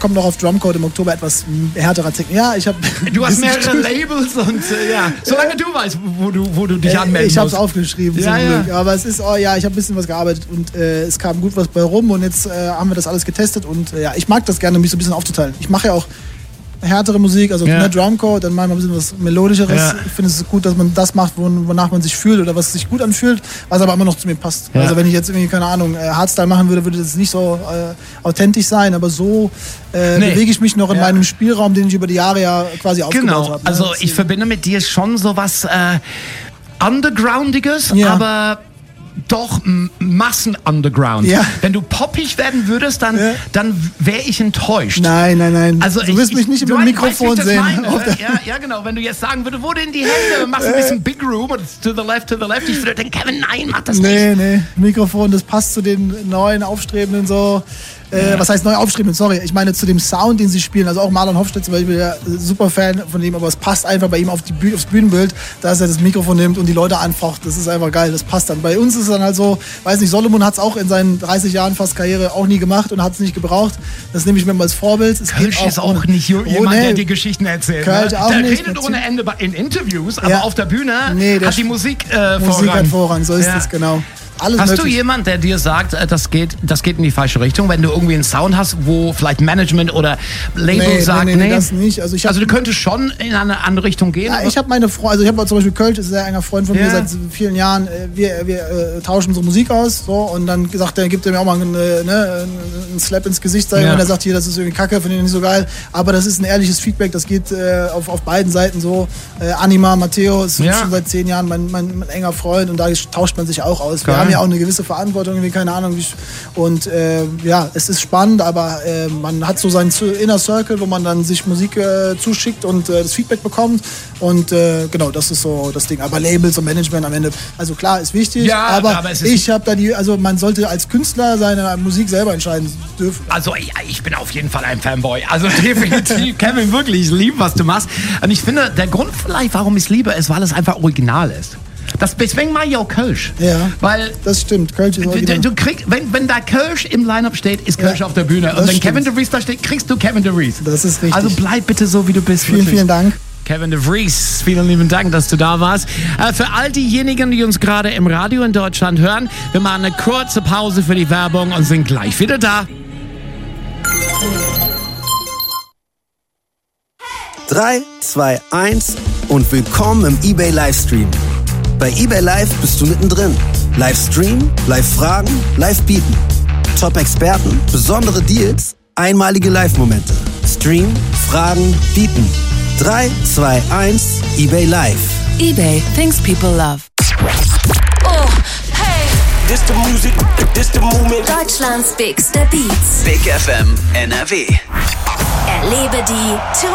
kommt noch auf Drumcode im Oktober etwas härterer Technik. Ja, ich habe. Du hast mehrere Labels und ja. Solange du weißt, wo du dich anmelden musst. Ich habe es musst. aufgeschrieben, zum Glück. Aber es ist, ich habe ein bisschen was gearbeitet und es kam gut was bei rum und jetzt haben wir das alles getestet und ich mag das gerne, mich so ein bisschen aufzuteilen. Ich mache ja auch härtere Musik, also Drumcode, dann machen wir ein bisschen was Melodischeres. Ja. Ich finde es gut, dass man das macht, wonach man sich fühlt oder was sich gut anfühlt, was aber immer noch zu mir passt. Ja. Also wenn ich jetzt irgendwie, keine Ahnung, Hardstyle machen würde das nicht so authentisch sein, aber so bewege ich mich noch in meinem Spielraum, den ich über die Jahre ja quasi aufgebaut habe. Genau, also ich verbinde mit dir schon so was Undergroundiges, aber doch Massen-Underground. Ja. Wenn du poppig werden würdest, dann wäre ich enttäuscht. Nein. Also du wirst mich nicht im Mikrofon sehen. Ja, genau. Wenn du jetzt sagen würdest, wo denn die Hände? Machst ein bisschen Big Room und to the left. Ich würde denken, Kevin, nein, mach das nicht. Nee. Mikrofon, das passt zu den neuen Aufstrebenden so. Was heißt neu aufstrebend? Sorry, ich meine zu dem Sound, den sie spielen. Also auch Marlon Hofstedt zum Beispiel, der super Fan von dem, aber es passt einfach bei ihm aufs Bühnenbild, dass er das Mikrofon nimmt und die Leute anfaucht. Das ist einfach geil, das passt dann. Bei uns ist es dann halt so, weiß nicht, Solomon hat es auch in seinen 30 Jahren fast Karriere auch nie gemacht und hat es nicht gebraucht. Das nehme ich mir mal als Vorbild. Kölsch ist auch nicht jemand, der die Geschichten erzählt. Kölsch auch der nicht. redet ohne Ende in Interviews, aber auf der Bühne hat die Musik Musik hat Vorrang, so ist es genau. Alles hast möglich. Du jemanden, der dir sagt, das geht in die falsche Richtung, wenn du irgendwie einen Sound hast, wo vielleicht Management oder Label sagt, nee, das nicht. Also du könntest schon in eine andere Richtung gehen? Ja, ich habe meine Freunde, also ich habe zum Beispiel Kölsch, ist ein sehr enger Freund von mir seit vielen Jahren. Wir tauschen unsere Musik aus, so, und dann gibt er mir auch mal einen Slap ins Gesicht, und er sagt, hier, das ist irgendwie Kacke, finde ich nicht so geil. Aber das ist ein ehrliches Feedback, das geht auf beiden Seiten so. Anima, Matteo ist schon seit 10 Jahren mein enger Freund und da tauscht man sich auch aus. Wir haben ja auch eine gewisse Verantwortung, irgendwie, keine Ahnung. Und es ist spannend, aber man hat so seinen Inner Circle, wo man dann sich Musik zuschickt und das Feedback bekommt. Und genau, das ist so das Ding. Aber Labels und Management am Ende, also klar, ist wichtig, aber ich habe da also man sollte als Künstler seine Musik selber entscheiden dürfen. Also ich bin auf jeden Fall ein Fanboy. Also definitiv, Kevin, wirklich, ich liebe, was du machst. Und ich finde, der Grund vielleicht, warum ich es liebe, ist, weil es einfach original ist. Deswegen mag ich auch Kölsch. Ja, weil das stimmt. Kölsch ist original. Du kriegst, wenn da Kölsch im Line-Up steht, ist Kölsch auf der Bühne. Und wenn Kevin de Vries da steht, kriegst du Kevin de Vries. Das ist richtig. Also bleib bitte so, wie du bist. Vielen Dank. Kevin de Vries, vielen lieben Dank, dass du da warst. Für all diejenigen, die uns gerade im Radio in Deutschland hören, wir machen eine kurze Pause für die Werbung und sind gleich wieder da. 3, 2, 1 und willkommen im eBay Livestream. Bei eBay Live bist du mittendrin. Livestream, Live-Fragen, Live-Bieten. Top-Experten, besondere Deals, einmalige Live-Momente. Stream, Fragen, Bieten. 3, 2, 1, eBay Live. eBay, things people love. Oh, hey. This the music, this the movement. Deutschlands bigste Beats. Big FM NRW. Erlebe die